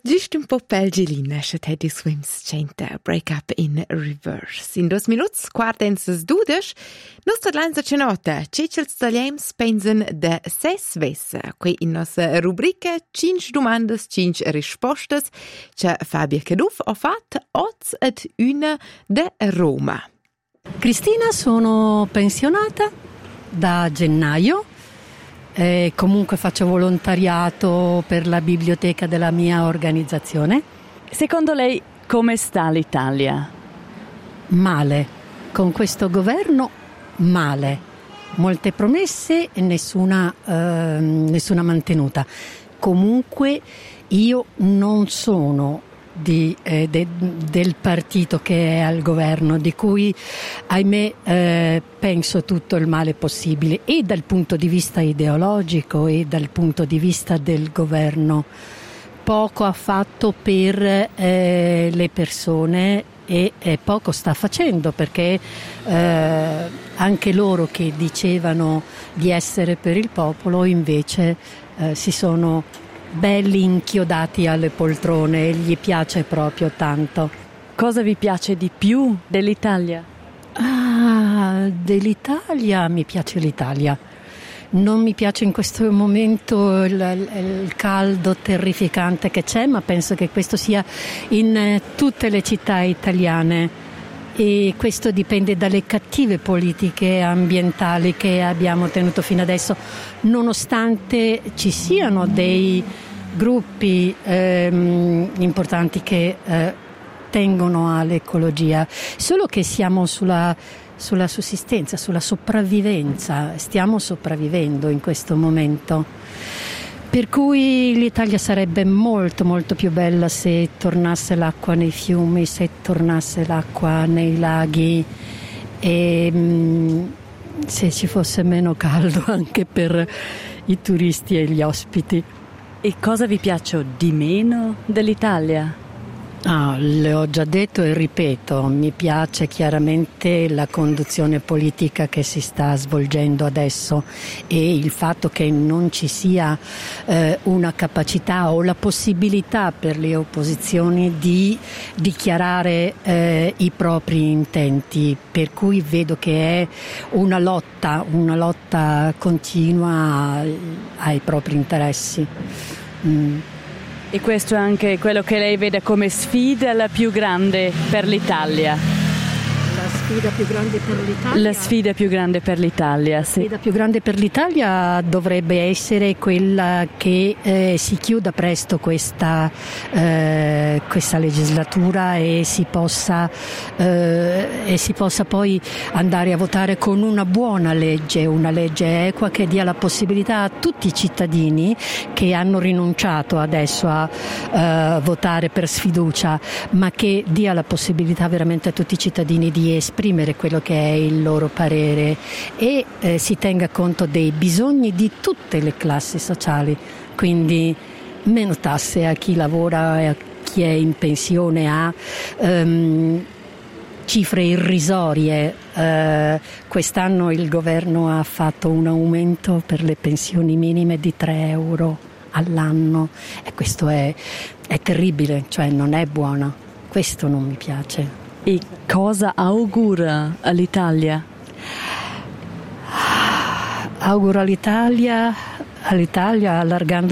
Giusto un po' pelgelina, se te di swims centa break up in reverse. In 2 minuti, quartensas dudes, nostra lanza cenota, cecels tagliems pensen de ses vessa. Qui in nostra rubrica 5 domandas, 5 rispostas, che Fabia Caduff ha fatto oz ed una de Roma. Cristina, sono pensionata da gennaio. Comunque faccio volontariato per la biblioteca della mia organizzazione. Secondo lei come sta l'Italia? Male, con questo governo male, molte promesse e nessuna mantenuta. Comunque io non sono del partito che è al governo, di cui ahimè penso tutto il male possibile, e dal punto di vista ideologico e dal punto di vista del governo. Poco ha fatto per le persone e poco sta facendo, perché anche loro che dicevano di essere per il popolo invece si sono belli inchiodati alle poltrone, e gli piace proprio tanto. Cosa vi piace di più dell'Italia? Dell'Italia mi piace l'Italia. Non mi piace in questo momento il caldo terrificante che c'è, ma penso che questo sia in tutte le città italiane. E questo dipende dalle cattive politiche ambientali che abbiamo tenuto fino adesso, nonostante ci siano dei gruppi importanti che tengono all'ecologia, solo che siamo sulla sussistenza, sulla sopravvivenza, stiamo sopravvivendo in questo momento. Per cui l'Italia sarebbe molto molto più bella se tornasse l'acqua nei fiumi, se tornasse l'acqua nei laghi e se ci fosse meno caldo anche per i turisti e gli ospiti. E cosa vi piace di meno dell'Italia? Le ho già detto e ripeto, mi piace chiaramente la conduzione politica che si sta svolgendo adesso e il fatto che non ci sia una capacità o la possibilità per le opposizioni di dichiarare i propri intenti, per cui vedo che è una lotta continua ai propri interessi. E questo è anche quello che lei vede come sfida la più grande per l'Italia? La sfida più grande per l'Italia? La sfida più grande per l'Italia, sì. La sfida più grande per l'Italia dovrebbe essere quella che si chiuda presto questa legislatura e si possa poi andare a votare con una buona legge, una legge equa che dia la possibilità a tutti i cittadini che hanno rinunciato adesso a votare per sfiducia, ma che dia la possibilità veramente a tutti i cittadini di esprimere quello che è il loro parere e si tenga conto dei bisogni di tutte le classi sociali, quindi meno tasse a chi lavora e a chi è in pensione, a cifre irrisorie. Quest'anno il governo ha fatto un aumento per le pensioni minime di 3 euro all'anno e questo è terribile, cioè non è buono, questo non mi piace. E cosa augura all'Italia? Auguro all'Italia allargando